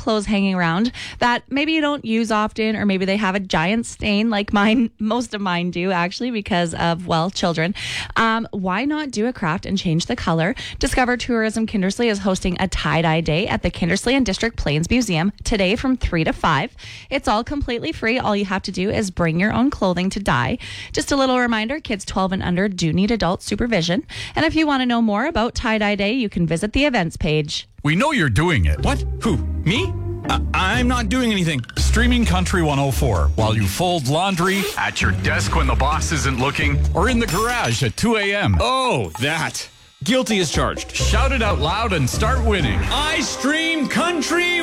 clothes hanging around that maybe you don't use often, or maybe they have a giant stain like mine, most of mine do actually, because of, well, children. Why not do a craft and change the color? Discover Tourism Kindersley is hosting a tie-dye day at the Kindersley and District Plains Museum today from 3 to 5. It's all completely free. All you have to do is bring your own clothing to dye. Just a little reminder, kids 12 and under do need adult supervision. And if you want to know more about tie-dye day, you can visit the events page. We know you're doing it. What? Who? Me? I'm not doing anything. Streaming Country 104 while you fold laundry, At your desk when the boss isn't looking. or in the garage at 2 a.m. Oh, that. Guilty as charged. Shout it out loud and start winning. I stream Country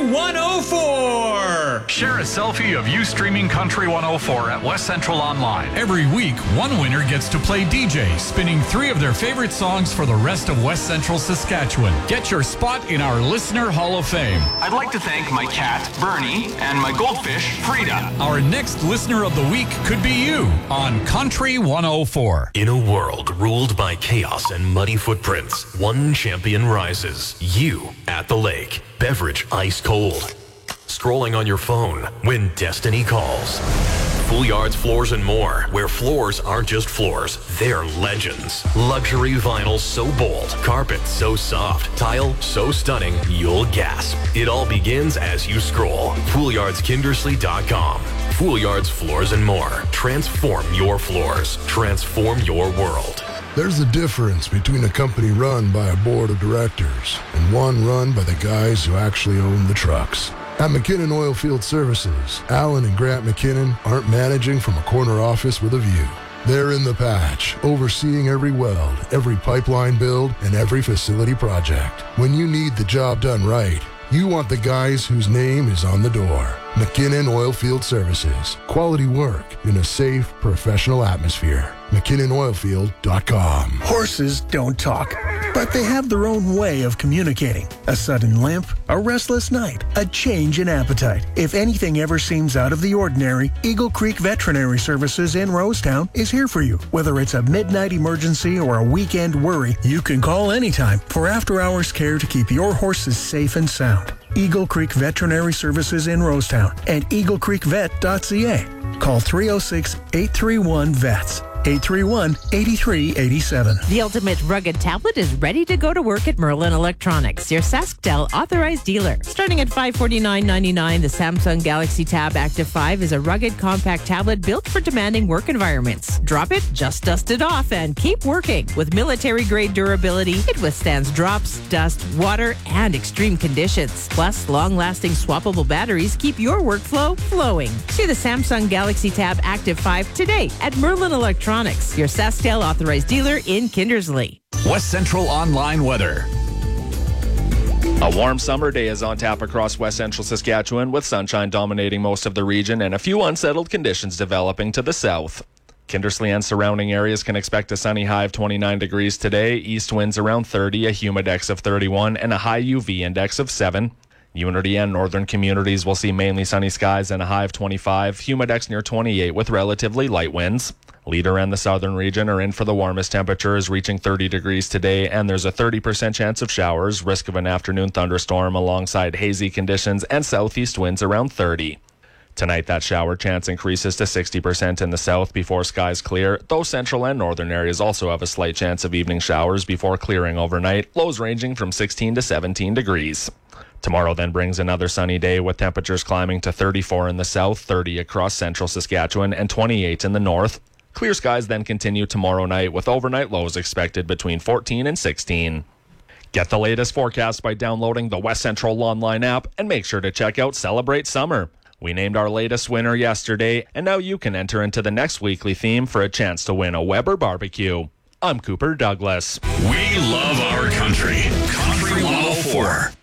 104. Share a selfie of you streaming Country 104 at West Central Online. Every week, one winner gets to play DJ, spinning 3 of their favorite songs for the rest of West Central Saskatchewan. Get your spot in our Listener Hall of Fame. I'd like to thank my cat, Bernie, and my goldfish, Frida. Our next Listener of the Week could be you on Country 104. In a world ruled by chaos and muddy footprints, one champion rises. You at the lake. Beverage ice cold. Scrolling on your phone when destiny calls. Foolyards Floors and More, where floors aren't just floors, they're legends. Luxury vinyl so bold, carpet so soft, tile so stunning, you'll gasp. It all begins as you scroll. FoolyardsKindersley.com. Foolyards Floors and More. Transform your floors. Transform your world. There's a difference between a company run by a board of directors and one run by the guys who actually own the trucks. At McKinnon Oilfield Services, Alan and Grant McKinnon aren't managing from a corner office with a view. They're in the patch, overseeing every weld, every pipeline build, and every facility project. When you need the job done right, you want the guys whose name is on the door. McKinnon Oilfield Services. Quality work in a safe, professional atmosphere. McKinnonOilfield.com. Horses don't talk, but they have their own way of communicating. A sudden limp, a restless night, a change in appetite. If anything ever seems out of the ordinary, Eagle Creek Veterinary Services in Rosetown is here for you. Whether it's a midnight emergency or a weekend worry, you can call anytime for after-hours care to keep your horses safe and sound. Eagle Creek Veterinary Services in Rosetown and eaglecreekvet.ca. Call 306-831-VETS. 831-8387. The ultimate rugged tablet is ready to go to work at Merlin Electronics, your SaskTel authorized dealer. Starting at $549.99, the Samsung Galaxy Tab Active 5 is a rugged compact tablet built for demanding work environments. Drop it, just dust it off, and keep working. With military-grade durability, it withstands drops, dust, water, and extreme conditions. Plus, long-lasting swappable batteries keep your workflow flowing. See the Samsung Galaxy Tab Active 5 today at Merlin Electronics, your SaskTel authorized dealer in Kindersley. West Central Online weather. A warm summer day is on tap across West Central Saskatchewan, with sunshine dominating most of the region and a few unsettled conditions developing to the south. Kindersley and surrounding areas can expect a sunny high of 29 degrees today, east winds around 30, a humidex of 31, and a high UV index of 7. Unity and northern communities will see mainly sunny skies and a high of 25, humidex near 28 with relatively light winds. Leader and the southern region are in for the warmest temperatures, reaching 30 degrees today, and there's a 30% chance of showers, risk of an afternoon thunderstorm alongside hazy conditions and southeast winds around 30. Tonight, that shower chance increases to 60% in the south before skies clear, though central and northern areas also have a slight chance of evening showers before clearing overnight, lows ranging from 16 to 17 degrees. Tomorrow then brings another sunny day with temperatures climbing to 34 in the south, 30 across central Saskatchewan, and 28 in the north. Clear skies then continue tomorrow night with overnight lows expected between 14 and 16. Get the latest forecast by downloading the West Central Online app and make sure to check out Celebrate Summer. We named our latest winner yesterday, and now you can enter into the next weekly theme for a chance to win a Weber barbecue. I'm Cooper Douglas. We love our country. Country 104.